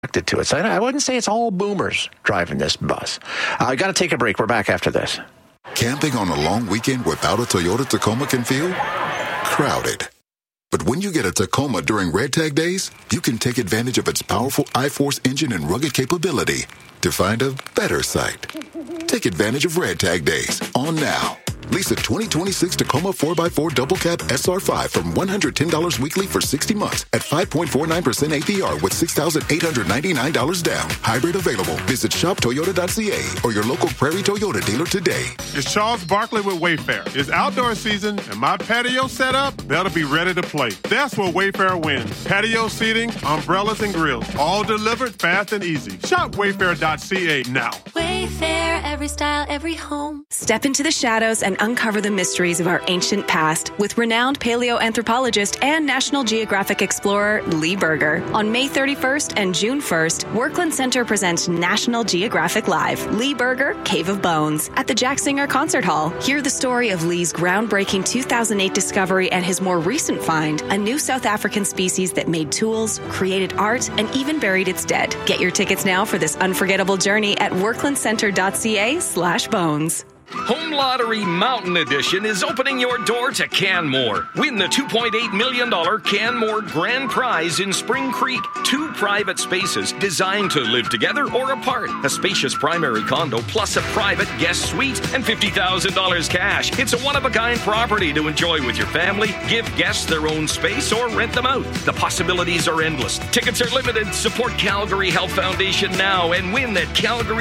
to it. So I wouldn't say it's all boomers driving this bus. I got to take a break. We're back after this. Camping on a long weekend without a Toyota Tacoma can feel crowded. But when you get a Tacoma during Red Tag Days, you can take advantage of its powerful I-Force engine and rugged capability to find a better site. Take advantage of Red Tag Days on now. Lease a 2026 Tacoma 4x4 Double Cab SR5 from $110 weekly for 60 months at 5.49% APR with $6,899 down. Hybrid available. Visit shoptoyota.ca or your local Prairie Toyota dealer today. It's Charles Barkley with Wayfair. It's outdoor season and my patio set up better be ready to play. That's where Wayfair wins. Patio seating, umbrellas, and grills. All delivered fast and easy. Shop wayfair.ca now. Wayfair, every style, every home. Step into the shadows and uncover the mysteries of our ancient past with renowned paleoanthropologist and National Geographic explorer Lee Berger. On May 31st and June 1st, Workland Center presents National Geographic Live, Lee Berger, Cave of Bones, at the Jack Singer Concert Hall. Hear the story of Lee's groundbreaking 2008 discovery and his more recent find, a new South African species that made tools, created art, and even buried its dead. Get your tickets now for this unforgettable journey at worklandcenter.ca/bones. Home Lottery Mountain Edition is opening your door to Canmore. Win the $2.8 million Canmore Grand Prize in Spring Creek. 2 private spaces designed to live together or apart. A spacious primary condo plus a private guest suite and $50,000 cash. It's a one-of-a-kind property to enjoy with your family. Give guests their own space or rent them out. The possibilities are endless. Tickets are limited. Support Calgary Health Foundation now and win at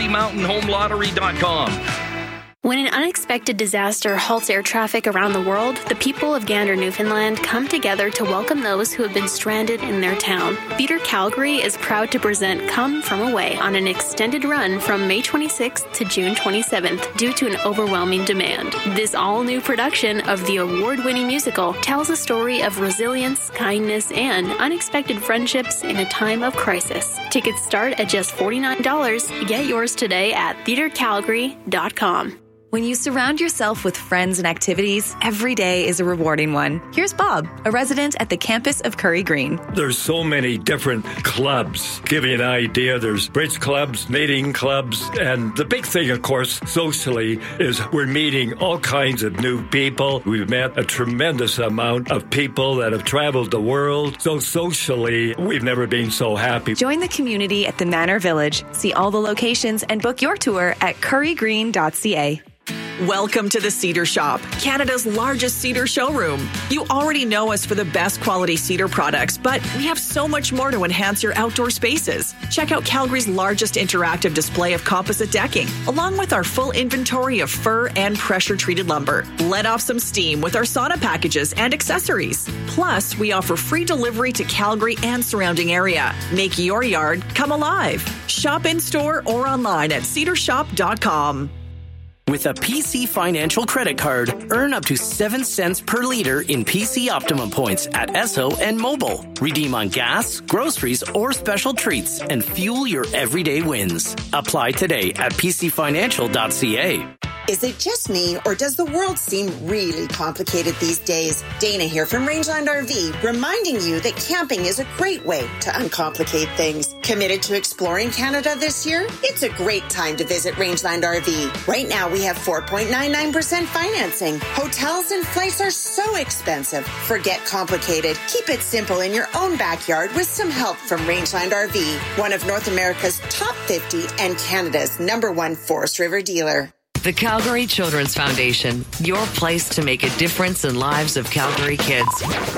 CalgaryMountainHomeLottery.com. When an unexpected disaster halts air traffic around the world, the people of Gander, Newfoundland come together to welcome those who have been stranded in their town. Theatre Calgary is proud to present Come From Away on an extended run from May 26th to June 27th due to an overwhelming demand. This all-new production of the award-winning musical tells a story of resilience, kindness, and unexpected friendships in a time of crisis. Tickets start at just $49. Get yours today at theatrecalgary.com. When you surround yourself with friends and activities, every day is a rewarding one. Here's Bob, a resident at the campus of Curry Green. There's so many different clubs. Give you an idea, there's bridge clubs, knitting clubs, and the big thing, of course, socially, is we're meeting all kinds of new people. We've met a tremendous amount of people that have traveled the world. So socially, we've never been so happy. Join the community at the Manor Village. See all the locations and book your tour at currygreen.ca. Welcome to the Cedar Shop, Canada's largest cedar showroom. You already know us for the best quality cedar products, but we have so much more to enhance your outdoor spaces. Check out Calgary's largest interactive display of composite decking, along with our full inventory of fir and pressure-treated lumber. Let off some steam with our sauna packages and accessories. Plus, we offer free delivery to Calgary and surrounding area. Make your yard come alive. Shop in-store or online at cedarshop.com. With a PC Financial credit card, earn up to 7 cents per liter in PC Optimum points at Esso and Mobile. Redeem on gas, groceries, or special treats and fuel your everyday wins. Apply today at pcfinancial.ca. Is it just me, or does the world seem really complicated these days? Dana here from Rangeland RV, reminding you that camping is a great way to uncomplicate things. Committed to exploring Canada this year? It's a great time to visit Rangeland RV. Right now, we have 4.99% financing. Hotels and flights are so expensive. Forget complicated. Keep it simple in your own backyard with some help from Rangeland RV, one of North America's top 50 and Canada's #1 Forest River dealer. The Calgary Children's Foundation, your place to make a difference in lives of Calgary kids.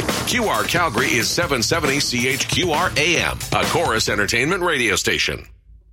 QR Calgary is 770 CHQR AM, a Chorus Entertainment radio station.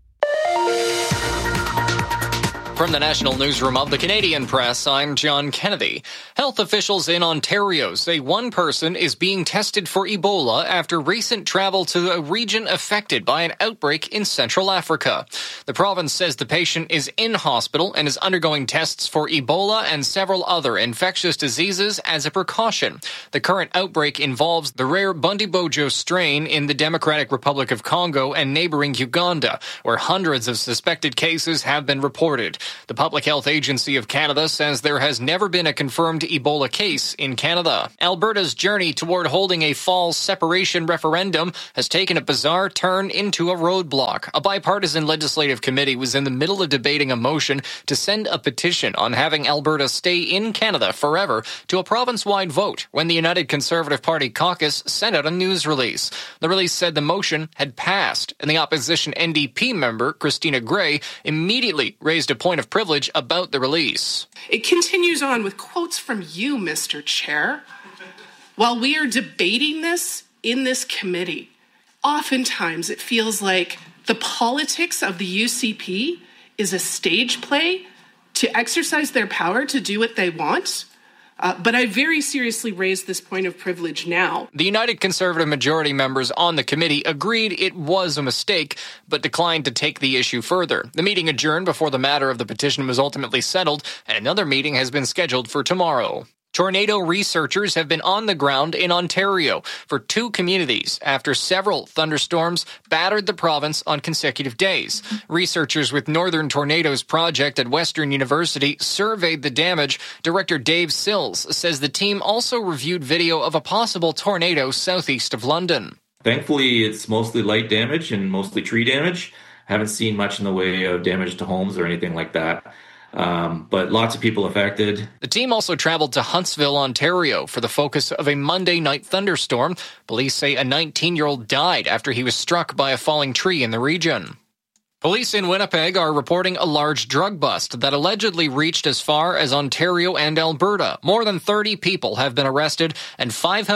From the National Newsroom of the Canadian Press, I'm John Kennedy. Health officials in Ontario say one person is being tested for Ebola after recent travel to a region affected by an outbreak in Central Africa. The province says the patient is in hospital and is undergoing tests for Ebola and several other infectious diseases as a precaution. The current outbreak involves the rare Bundibugyo strain in the Democratic Republic of Congo and neighboring Uganda, where hundreds of suspected cases have been reported. The Public Health Agency of Canada says there has never been a confirmed Ebola case in Canada. Alberta's journey toward holding a fall separation referendum has taken a bizarre turn into a roadblock. A bipartisan legislative committee was in the middle of debating a motion to send a petition on having Alberta stay in Canada forever to a province-wide vote when the United Conservative Party caucus sent out a news release. The release said the motion had passed, and the opposition NDP member, Christina Gray, immediately raised a point of privilege about the release. It continues on with quotes from you, Mr. Chair. While we are debating this in this committee, oftentimes it feels like the politics of the UCP is a stage play to exercise their power to do what they want. But I very seriously raise this point of privilege now. The United Conservative majority members on the committee agreed it was a mistake, but declined to take the issue further. The meeting adjourned before the matter of the petition was ultimately settled, and another meeting has been scheduled for tomorrow. Tornado researchers have been on the ground in Ontario for 2 communities after several thunderstorms battered the province on consecutive days. Researchers with Northern Tornadoes Project at Western University surveyed the damage. Director Dave Sills says the team also reviewed video of a possible tornado southeast of London. Thankfully, it's mostly light damage and mostly tree damage. Haven't seen much in the way of damage to homes or anything like that. But lots of people affected. The team also traveled to Huntsville, Ontario for the focus of a Monday night thunderstorm. Police say a 19-year-old died after he was struck by a falling tree in the region. Police in Winnipeg are reporting a large drug bust that allegedly reached as far as Ontario and Alberta. More than 30 people have been arrested, and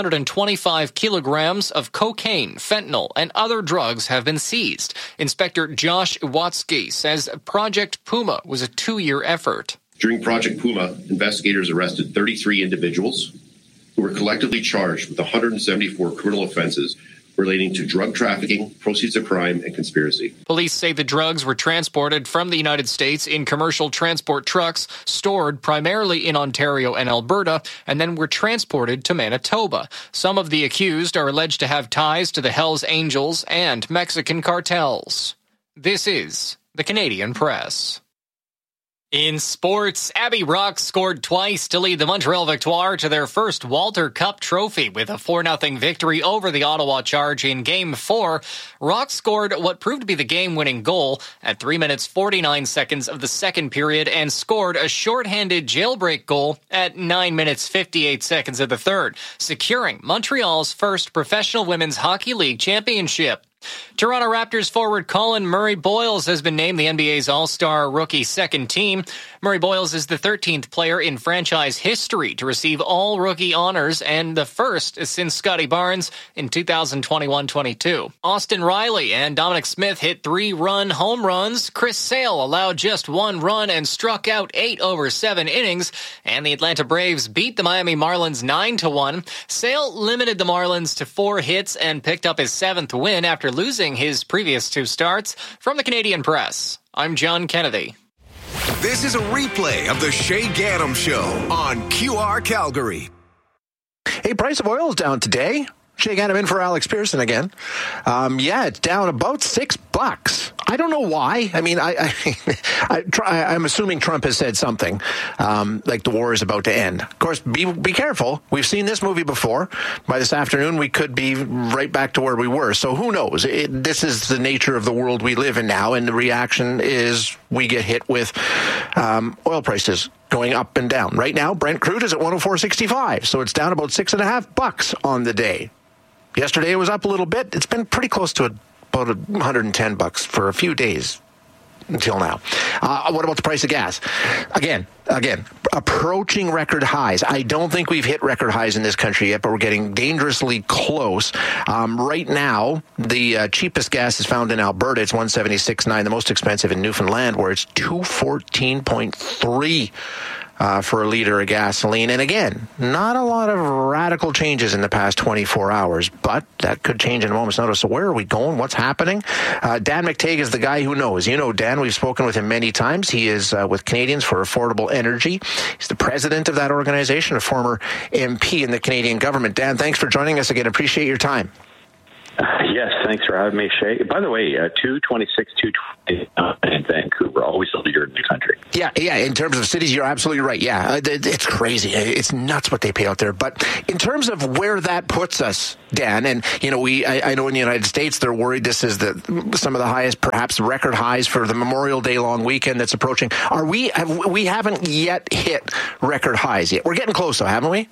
525 kilograms of cocaine, fentanyl, and other drugs have been seized. Inspector Josh Iwatsky says Project Puma was a 2-year effort. During Project Puma, investigators arrested 33 individuals who were collectively charged with 174 criminal offenses relating to drug trafficking, proceeds of crime, and conspiracy. Police say the drugs were transported from the United States in commercial transport trucks stored primarily in Ontario and Alberta, and then were transported to Manitoba. Some of the accused are alleged to have ties to the Hells Angels and Mexican cartels. This is the Canadian Press. In sports, Abby Rock scored twice to lead the Montreal Victoire to their first Walter Cup trophy with a 4-0 victory over the Ottawa Charge in Game 4. Rock scored what proved to be the game-winning goal at 3 minutes 49 seconds of the second period and scored a shorthanded jailbreak goal at 9 minutes 58 seconds of the third, securing Montreal's first professional women's hockey league championship. Toronto Raptors forward Colin Murray-Boyles has been named the NBA's All-Star Rookie Second Team. Murray-Boyles is the 13th player in franchise history to receive all rookie honors and the first since Scotty Barnes in 2021-22. Austin Riley and Dominic Smith hit 3-run home runs. Chris Sale allowed just 1 run and struck out 8 over 7 innings. And the Atlanta Braves beat the Miami Marlins 9-1. Sale limited the Marlins to 4 hits and picked up his 7th win after losing his previous 2 starts. From the Canadian Press, I'm John Kennedy. This is a replay of the Shay Gaddam Show on QR Calgary. Hey, price of oil is down today. Shay Gaddam in for Alex Pearson again. It's down about $6. I don't know why. I mean, I'm assuming Trump has said something like the war is about to end. Of course, be careful. We've seen this movie before. By this afternoon, we could be right back to where we were. So who knows? This is the nature of the world we live in now, and the reaction is we get hit with oil prices going up and down. Right now, Brent crude is at $104.65, so it's down about $6.50 on the day. Yesterday it was up a little bit. It's been pretty close to about $110 for a few days until now. What about the price of gas? Again, approaching record highs. I don't think we've hit record highs in this country yet, but we're getting dangerously close. Right now, the cheapest gas is found in Alberta. It's $176.9. The most expensive in Newfoundland, where it's $214.3 for a liter of gasoline. And again, not a lot of radical changes in the past 24 hours, but that could change in a moment's notice. So where are we going? What's happening? Dan McTague is the guy who knows. You know Dan. We've spoken with him many times. He is with Canadians for Affordable Energy. He's the president of that organization, a former MP in the Canadian government. Dan, thanks for joining us again. Appreciate your time. Yes, Thanks for having me, Shay. By the way, 226, 220 in Vancouver, always the leader in the country. Yeah. In terms of cities, you're absolutely right. Yeah, it's crazy. It's nuts what they pay out there. But in terms of where that puts us, Dan, and I know in the United States they're worried this is some of the highest, perhaps record highs for the Memorial Day long weekend that's approaching. We haven't yet hit record highs yet. We're getting close, though, haven't we?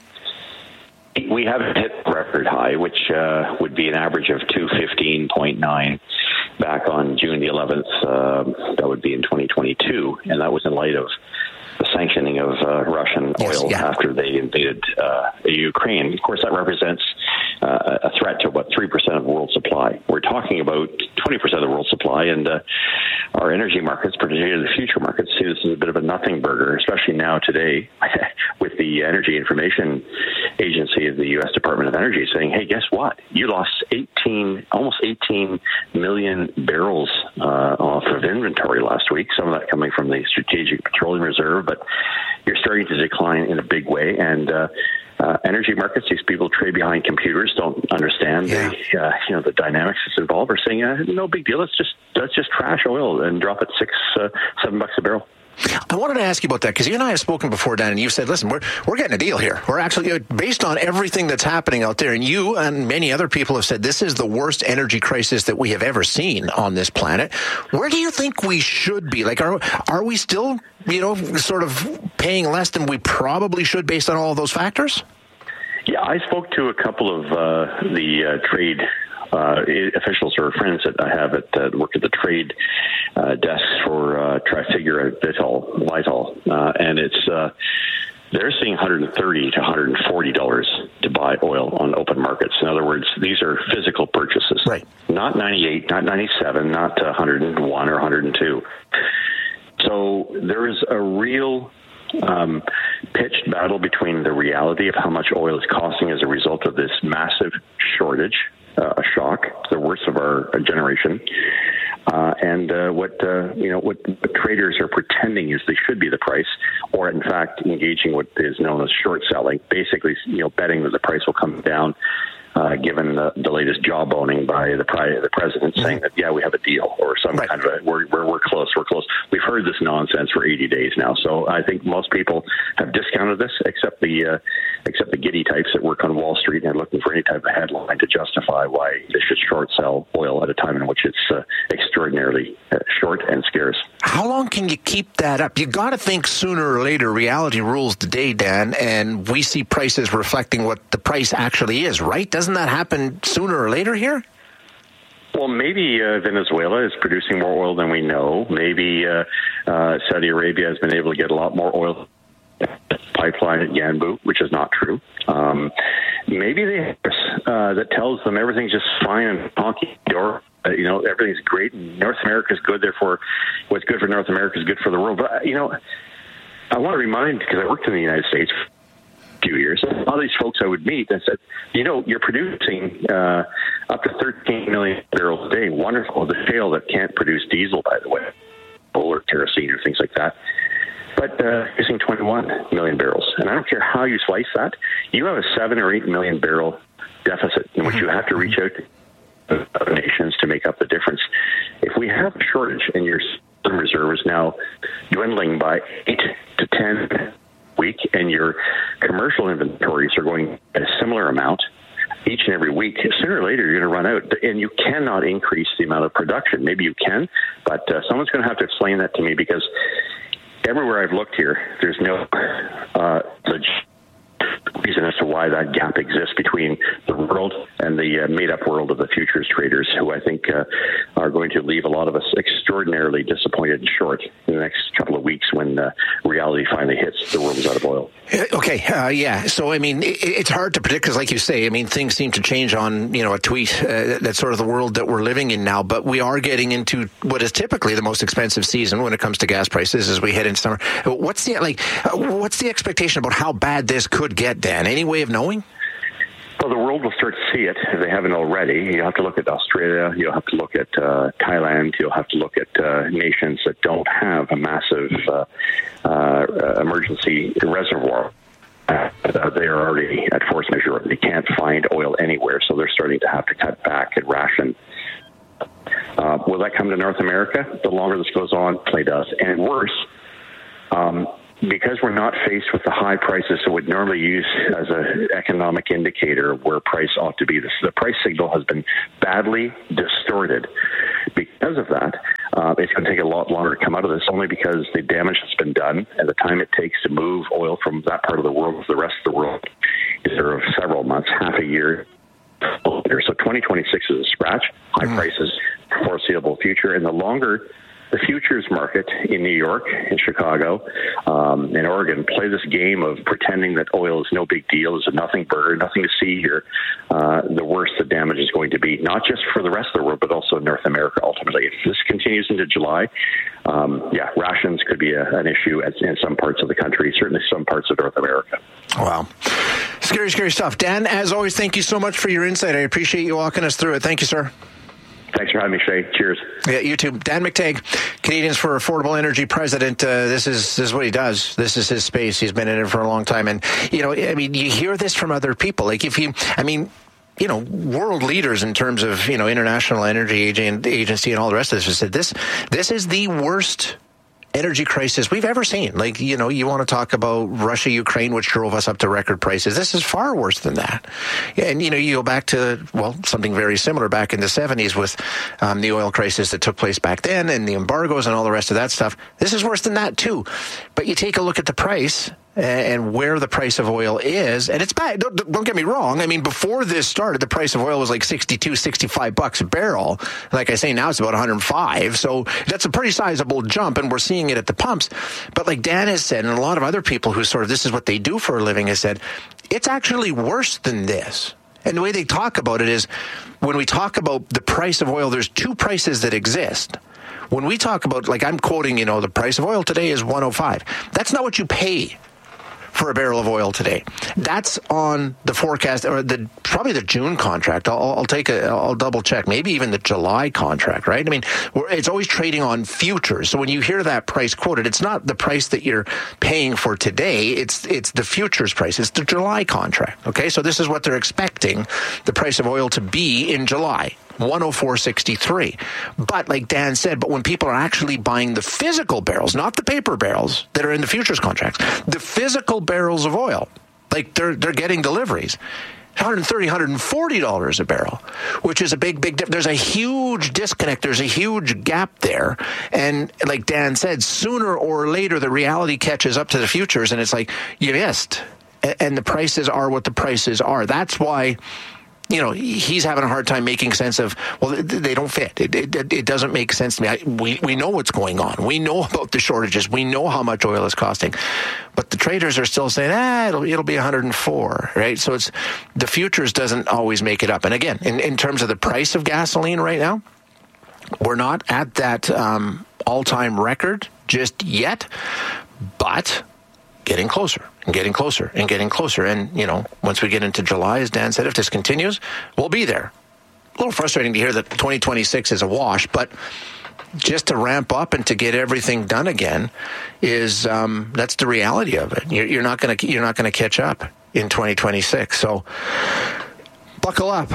We haven't hit record high, which would be an average of 215.9 back on June the 11th. That would be in 2022, and that was in light of the sanctioning of Russian oil after they invaded Ukraine. Of course, that represents a threat to about 3% of the world supply. We're talking about 20% of the world supply, and our energy markets, particularly the future markets, see this as a bit of a nothing burger, especially now today with the Energy Information Agency of the U.S. Department of Energy saying, hey, guess what? You lost almost 18 million barrels off of inventory last week, some of that coming from the Strategic Petroleum Reserve, but you're starting to decline in a big way. And energy markets, these people trade behind computers, don't understand the dynamics that's involved. Are saying, no big deal. Let's just trash oil and drop it $7 a barrel. I wanted to ask you about that because you and I have spoken before, Dan, and you said, listen, we're getting a deal here. We're actually, based on everything that's happening out there, and you and many other people have said this is the worst energy crisis that we have ever seen on this planet. Where do you think we should be? Like, are we still, sort of paying less than we probably should based on all of those factors? Yeah, I spoke to a couple of the trade officials or friends that I have that work at the trade desks for Trafigura Vitol, and it's they're seeing $130 to $140 to buy oil on open markets. In other words, these are physical purchases, right? Not 98, not 97, not 101 or 102. So there is a real pitched battle between the reality of how much oil is costing as a result of this massive shortage, a shock, the worst of our generation, and what traders are pretending is they should be the price, or in fact engaging what is known as short selling, basically betting that the price will come down. Given the latest jawboning by the president saying that, we have a deal or some kind of we're close. We've heard this nonsense for 80 days now. So I think most people have discounted this, except the giddy types that work on Wall Street and are looking for any type of headline to justify why they should short sell oil at a time in which it's extraordinarily short and scarce. How long can you keep that up? You got to think sooner or later reality rules the day, Dan, and we see prices reflecting what the price actually is, right? Doesn't that happen sooner or later here? Well, maybe Venezuela is producing more oil than we know. Maybe Saudi Arabia has been able to get a lot more oil pipeline at Yanbu, which is not true. Maybe they have that tells them everything's just fine and honky or everything's great and North America is good. Therefore, what's good for North America is good for the world. But I want to remind, because I worked in the United States few years. A lot of these folks I would meet and said, you're producing up to 13 million barrels a day. Wonderful. The shale that can't produce diesel, by the way, or kerosene or things like that. But using 21 million barrels. And I don't care how you slice that. You have a 7 or 8 million barrel deficit in which you have to reach out to other nations to make up the difference. If we have a shortage and your reserve is now dwindling by 8 to 10 week, and your commercial inventories are going at a similar amount each and every week, sooner or later you're going to run out, and you cannot increase the amount of production. Maybe you can, but someone's going to have to explain that to me, because everywhere I've looked here, there's no reason as to why that gap exists between the world and the made-up world of the futures traders, who I think are going to leave a lot of us extraordinarily disappointed and short in the next couple of weeks when reality finally hits. The world is out of oil. Okay, So, I mean, it's hard to predict because, like you say, I mean, things seem to change on, a tweet. That's sort of the world that we're living in now. But we are getting into what is typically the most expensive season when it comes to gas prices as we head into summer. What's the expectation about how bad this could get, Dan? Any way of knowing? Well, the world will start to see it if they haven't already. You have to look at Australia. You'll have to look at Thailand. You'll have to look at nations that don't have a massive emergency reservoir. They are already at force majeure. They can't find oil anywhere, so they're starting to have to cut back and ration Will that come to North America? The longer this goes on, it does. And worse, because we're not faced with the high prices that would normally use as an economic indicator where price ought to be, the price signal has been badly distorted. Because of that, it's going to take a lot longer to come out of this, only because the damage that's been done and the time it takes to move oil from that part of the world to the rest of the world is there of several months, half a year. So 2026 is a scratch, high prices, foreseeable future, and the longer the futures market in New York, in Chicago, in Oregon play this game of pretending that oil is no big deal, is a nothing burger, nothing to see here, the worse the damage is going to be, not just for the rest of the world, but also in North America ultimately. If this continues into July, rations could be an issue in some parts of the country, certainly some parts of North America. Wow. Scary, scary stuff. Dan, as always, thank you so much for your insight. I appreciate you walking us through it. Thank you, sir. Thanks for having me, Shay. Cheers. Yeah, you too. Dan McTeague, Canadians for Affordable Energy president. This is what he does. This is his space. He's been in it for a long time. And, you hear this from other people. Like world leaders in terms of, International Energy Agency and all the rest of this said this is the worst energy crisis we've ever seen. Like, you want to talk about Russia, Ukraine, which drove us up to record prices. This is far worse than that. And, you go back to, something very similar back in the 70s with the oil crisis that took place back then and the embargoes and all the rest of that stuff. This is worse than that, too. But you take a look at the price and where the price of oil is, and it's bad. Don't get me wrong. I mean, before this started, the price of oil was like $65 a barrel. Like I say, now it's about 105. So that's a pretty sizable jump, and we're seeing it at the pumps. But like Dan has said, and a lot of other people who this is what they do for a living has said, it's actually worse than this. And the way they talk about it is, when we talk about the price of oil, there's two prices that exist. When we talk about, like I'm quoting, the price of oil today is 105. That's not what you pay for a barrel of oil today. That's on the forecast, or probably the June contract. I'll double check, maybe even the July contract, right? I mean, it's always trading on futures. So when you hear that price quoted, it's not the price that you're paying for today. It's the futures price. It's the July contract. Okay, so this is what they're expecting the price of oil to be in July. 104.63. But like Dan said, when people are actually buying the physical barrels, not the paper barrels that are in the futures contracts, the physical barrels of oil, like they're getting deliveries, $130, $140 a barrel, which is a big difference. There's a huge disconnect. There's a huge gap there. And like Dan said, sooner or later, the reality catches up to the futures, and it's like, you missed. And the prices are what the prices are. That's why he's having a hard time making sense of, they don't fit. It doesn't make sense to me. We know what's going on. We know about the shortages. We know how much oil is costing. But the traders are still saying, it'll be 104, right? So the futures doesn't always make it up. And again, in terms of the price of gasoline right now, we're not at that all-time record just yet, but getting closer and getting closer and getting closer. And, once we get into July, as Dan said, if this continues, we'll be there. A little frustrating to hear that 2026 is a wash, but just to ramp up and to get everything done again is that's the reality of it. You're not going to catch up in 2026. So buckle up.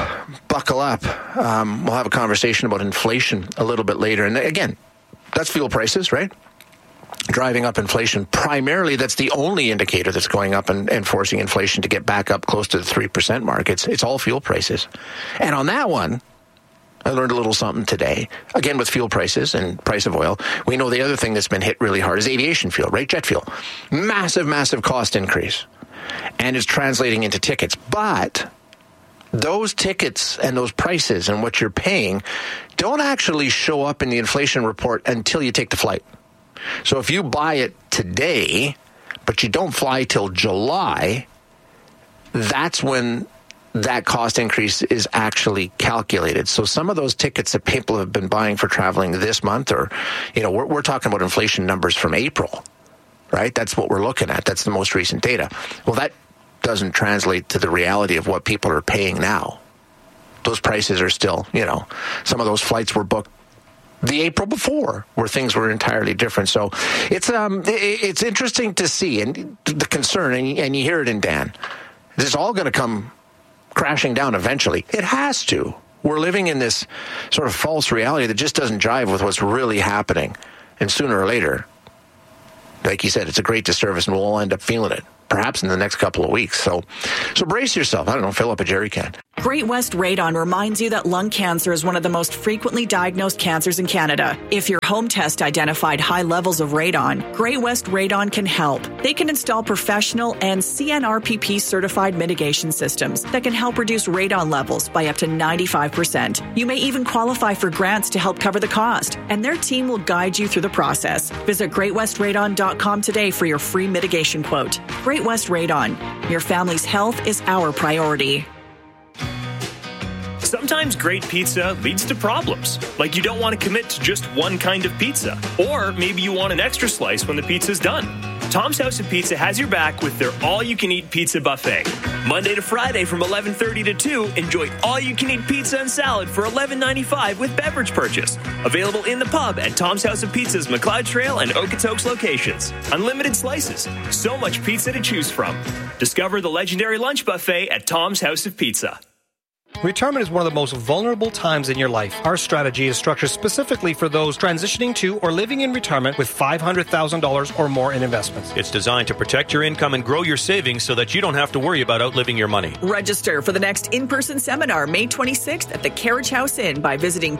We'll have a conversation about inflation a little bit later. And again, that's fuel prices, right? Driving up inflation. Primarily, that's the only indicator that's going up and forcing inflation to get back up close to the 3% mark. It's all fuel prices. And on that one, I learned a little something today. Again, with fuel prices and price of oil, we know the other thing that's been hit really hard is aviation fuel, right? Jet fuel. Massive cost increase. And it's translating into tickets. But those tickets and those prices and what you're paying don't actually show up in the inflation report until you take the flight. So if you buy it today, but you don't fly till July, that's when that cost increase is actually calculated. So some of those tickets that people have been buying for traveling this month, or, we're talking about inflation numbers from April, right? That's what we're looking at. That's the most recent data. Well, that doesn't translate to the reality of what people are paying now. Those prices are still, some of those flights were booked the April before, where things were entirely different. So it's interesting to see, and the concern, and you hear it in Dan, this is all going to come crashing down eventually. It has to. We're living in this sort of false reality that just doesn't jive with what's really happening. And sooner or later, like you said, it's a great disservice, and we'll all end up feeling it, perhaps in the next couple of weeks. So brace yourself. I don't know, fill up a jerry can. Great West Radon reminds you that lung cancer is one of the most frequently diagnosed cancers in Canada. If your home test identified high levels of radon, Great West Radon can help. They can install professional and CNRPP certified mitigation systems that can help reduce radon levels by up to 95%. You may even qualify for grants to help cover the cost, and their team will guide you through the process. Visit greatwestradon.com today for your free mitigation quote. Great West Radon. Your family's health is our priority. Sometimes great pizza leads to problems, like you don't want to commit to just one kind of pizza, or maybe you want an extra slice when the pizza's done. Tom's House of Pizza has your back with their all-you-can-eat pizza buffet. Monday to Friday from 11:30 to 2, enjoy all-you-can-eat pizza and salad for $11.95 with beverage purchase. Available in the pub at Tom's House of Pizza's McLeod Trail and Okotoks locations. Unlimited slices, so much pizza to choose from. Discover the legendary lunch buffet at Tom's House of Pizza. Retirement is one of the most vulnerable times in your life. Our strategy is structured specifically for those transitioning to or living in retirement with $500,000 or more in investments. It's designed to protect your income and grow your savings so that you don't have to worry about outliving your money. Register for the next in-person seminar May 26th at the Carriage House Inn by visiting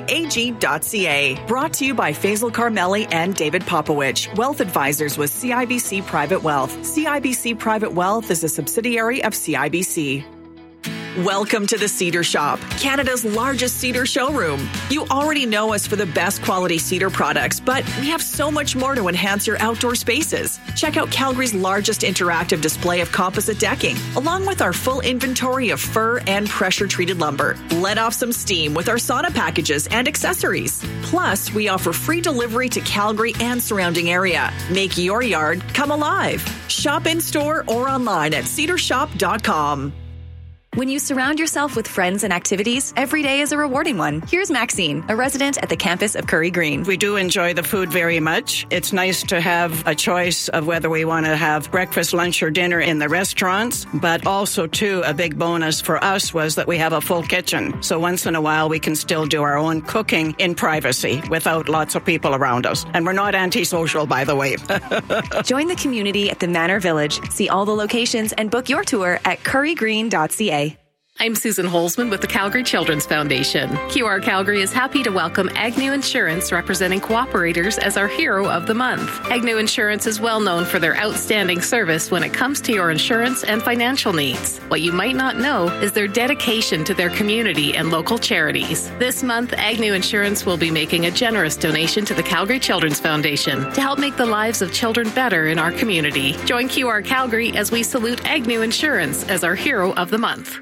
pkag.ca. Brought to you by Faisal Carmeli and David Popowich, Wealth Advisors with CIBC Private Wealth. CIBC Private Wealth is a subsidiary of CIBC. Welcome to the Cedar Shop, Canada's largest cedar showroom. You already know us for the best quality cedar products, but we have so much more to enhance your outdoor spaces. Check out Calgary's largest interactive display of composite decking, along with our full inventory of fir and pressure-treated lumber. Let off some steam with our sauna packages and accessories. Plus, we offer free delivery to Calgary and surrounding area. Make your yard come alive. Shop in-store or online at cedarshop.com. When you surround yourself with friends and activities, every day is a rewarding one. Here's Maxine, a resident at the campus of Curry Green. We do enjoy the food very much. It's nice to have a choice of whether we want to have breakfast, lunch, or dinner in the restaurants. But also, too, a big bonus for us was that we have a full kitchen. So once in a while, we can still do our own cooking in privacy without lots of people around us. And we're not antisocial, by the way. Join the community at the Manor Village. See all the locations and book your tour at currygreen.ca. I'm Susan Holzman with the Calgary Children's Foundation. QR Calgary is happy to welcome Agnew Insurance, representing cooperators, as our Hero of the Month. Agnew Insurance is well known for their outstanding service when it comes to your insurance and financial needs. What you might not know is their dedication to their community and local charities. This month, Agnew Insurance will be making a generous donation to the Calgary Children's Foundation to help make the lives of children better in our community. Join QR Calgary as we salute Agnew Insurance as our Hero of the Month.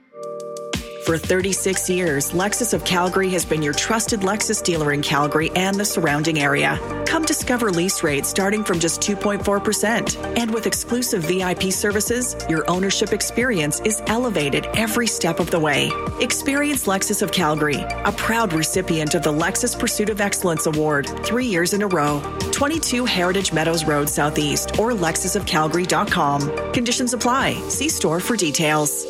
For 36 years, Lexus of Calgary has been your trusted Lexus dealer in Calgary and the surrounding area. Come discover lease rates starting from just 2.4%. And with exclusive VIP services, your ownership experience is elevated every step of the way. Experience Lexus of Calgary, a proud recipient of the Lexus Pursuit of Excellence Award 3 years in a row. 22 Heritage Meadows Road Southeast or lexusofcalgary.com. Conditions apply. See store for details.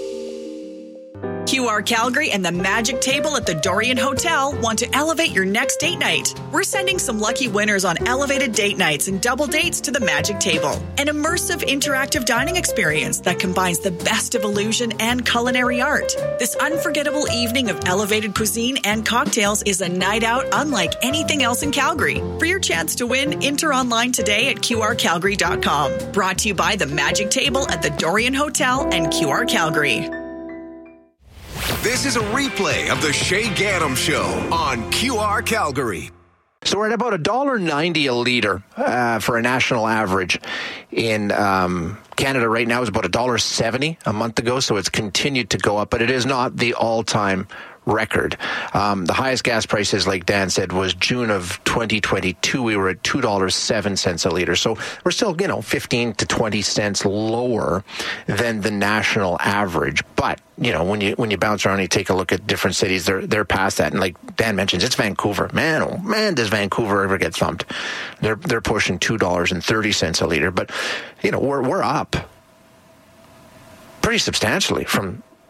QR Calgary and the Magic Table at the Dorian Hotel want to elevate your next date night. We're sending some lucky winners on elevated date nights and double dates to the Magic Table, an immersive interactive dining experience that combines the best of illusion and culinary art. This unforgettable evening of elevated cuisine and cocktails is a night out unlike anything else in Calgary. For your chance to win, enter online today at QRCalgary.com. Brought to you by the Magic Table at the Dorian Hotel and QR Calgary. This is a replay of the Shay Gaddam Show on QR Calgary. So we're at about $1.90 a litre for a national average. In Canada right now is about $1.70 a month ago, so it's continued to go up, but it is not the all-time record. The highest gas prices, like Dan said, was June of 2022. We were at $2.07 a litre. So we're still, 15 to 20 cents lower than the national average. But, when you bounce around and you take a look at different cities, they're past that. And like Dan mentions, it's Vancouver. Man, oh man, does Vancouver ever get thumped. They're pushing $2.30 a litre. But, we're up pretty substantially from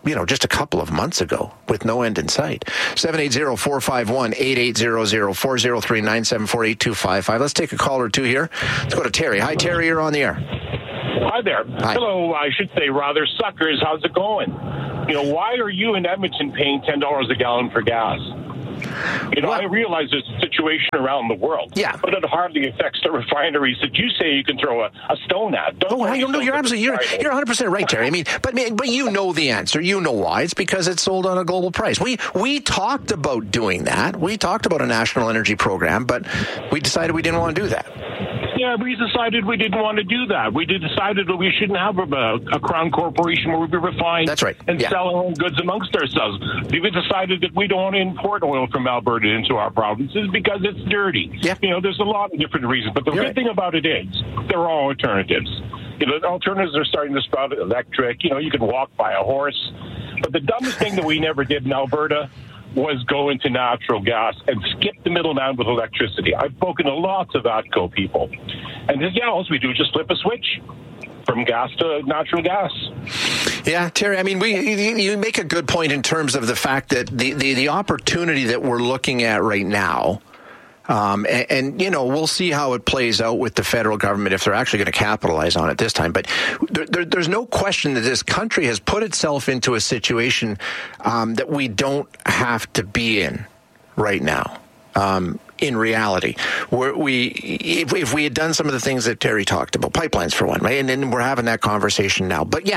just a couple of months ago with no end in sight. 780-451-8800, 403-974-8255. Let's take a call or two here. Let's go to Terry. Hi, Terry. You're on the air. Hi there. Hi. Hello, I should say rather, suckers. How's it going? Why are you in Edmonton paying $10 a gallon for gas? I realize there's a situation around the world. Yeah. But it hardly affects the refineries that you say you can throw a stone at. You're 100% right, Terry. I mean, but you know the answer. You know why. It's because it's sold on a global price. We talked about doing that. We talked about a national energy program, but we decided we didn't want to do that. Yeah, we decided we didn't want to do that. We decided that we shouldn't have a crown corporation where we refine and sell our own goods amongst ourselves. We decided that we don't want to import oil from Alberta into our provinces because it's dirty. Yeah. There's a lot of different reasons. But the good thing about it is there are alternatives. The alternatives are starting to sprout electric. You can walk by a horse. But the dumbest thing that we never did in Alberta was go into natural gas and skip the middleman with electricity. I've spoken to lots of ATCO people. And all we do is just flip a switch from gas to natural gas. Yeah, Terry, I mean, you make a good point in terms of the fact that the opportunity that we're looking at right now, and we'll see how it plays out with the federal government if they're actually going to capitalize on it this time. But there's no question that this country has put itself into a situation that we don't have to be in right now. In reality, where if we had done some of the things that Terry talked about, pipelines for one, right? And then we're having that conversation now. But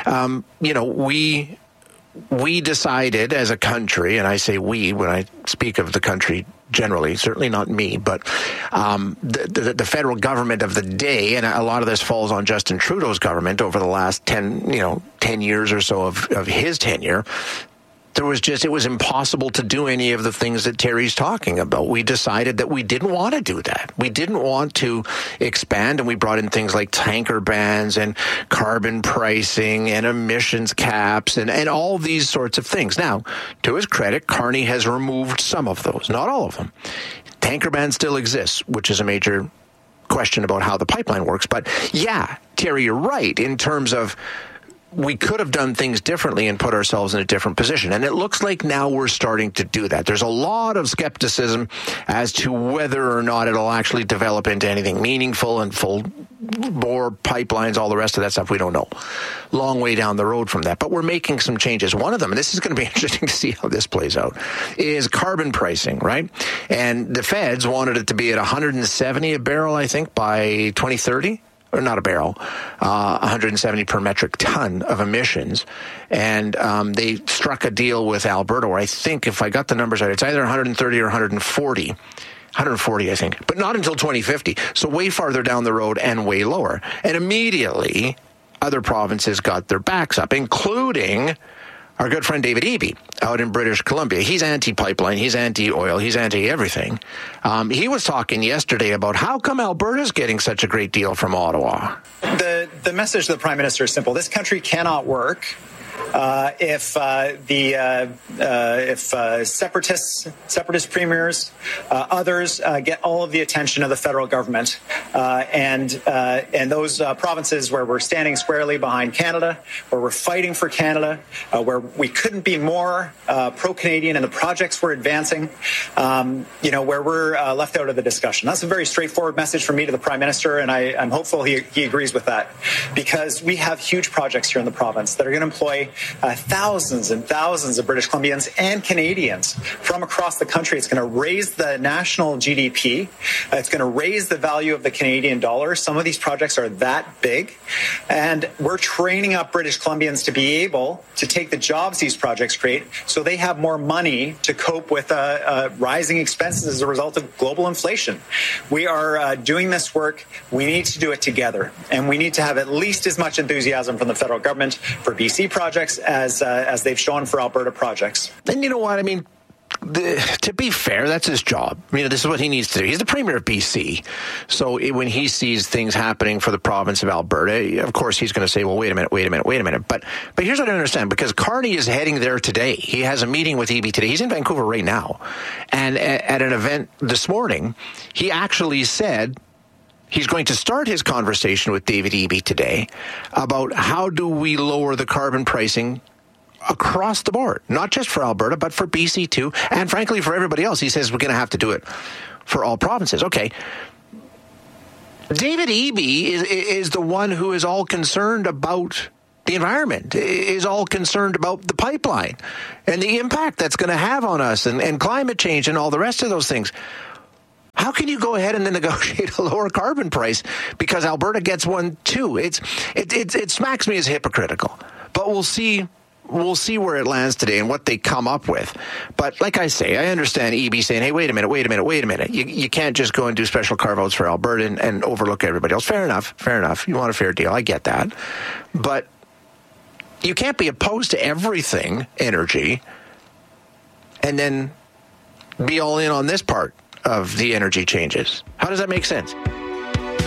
we decided as a country, and I say we when I speak of the country generally, certainly not me, but the federal government of the day, and a lot of this falls on Justin Trudeau's government over the last 10 years or so of his tenure. It was impossible to do any of the things that Terry's talking about. We decided that we didn't want to do that. We didn't want to expand, and we brought in things like tanker bans and carbon pricing and emissions caps and all these sorts of things. Now, to his credit, Carney has removed some of those, not all of them. Tanker ban still exists, which is a major question about how the pipeline works. But yeah, Terry, you're right in terms of we could have done things differently and put ourselves in a different position. And it looks like now we're starting to do that. There's a lot of skepticism as to whether or not it'll actually develop into anything meaningful and full bore pipelines, all the rest of that stuff. We don't know. Long way down the road from that. But we're making some changes. One of them, and this is going to be interesting to see how this plays out, is carbon pricing, right? And the feds wanted it to be at 170 a barrel, I think, by 2030. Or not a barrel, 170 per metric ton of emissions. And they struck a deal with Alberta where I think, if I got the numbers right, it's either 130 or 140. 140, I think, but not until 2050. So way farther down the road and way lower. And immediately, other provinces got their backs up, including our good friend David Eby out in British Columbia. He's anti-pipeline, he's anti-oil, he's anti-everything. He was talking yesterday about how come Alberta's getting such a great deal from Ottawa. The message to the Prime Minister is simple. This country cannot work if separatist premiers, others get all of the attention of the federal government, and those provinces where we're standing squarely behind Canada, where we're fighting for Canada, where we couldn't be more pro-Canadian in the projects we're advancing, where we're left out of the discussion. That's a very straightforward message from me to the Prime Minister, and I'm hopeful he agrees with that, because we have huge projects here in the province that are going to employ thousands and thousands of British Columbians and Canadians from across the country. It's going to raise the national GDP. It's going to raise the value of the Canadian dollar. Some of these projects are that big. And we're training up British Columbians to be able to take the jobs these projects create so they have more money to cope with rising expenses as a result of global inflation. We are doing this work. We need to do it together. And we need to have at least as much enthusiasm from the federal government for BC projects as they've shown for Alberta projects. And you know what? I mean, to be fair, that's his job. This is what he needs to do. He's the Premier of BC. So when he sees things happening for the province of Alberta, of course, he's going to say, well, wait a minute. But here's what I don't understand, because Carney is heading there today. He has a meeting with Eby today. He's in Vancouver right now. And at an event this morning, he actually said he's going to start his conversation with David Eby today about how do we lower the carbon pricing across the board, not just for Alberta, but for BC too, and frankly for everybody else. He says we're going to have to do it for all provinces. Okay. David Eby is the one who is all concerned about the environment, is all concerned about the pipeline and the impact that's going to have on us and climate change and all the rest of those things. How can you go ahead and then negotiate a lower carbon price because Alberta gets one too? It smacks me as hypocritical, but we'll see. We'll see where it lands today and what they come up with. But like I say, I understand Eby saying, hey, wait a minute. You can't just go and do special carve-outs for Alberta and overlook everybody else. Fair enough. You want a fair deal. I get that. But you can't be opposed to everything energy and then be all in on this part of the energy changes. How does that make sense?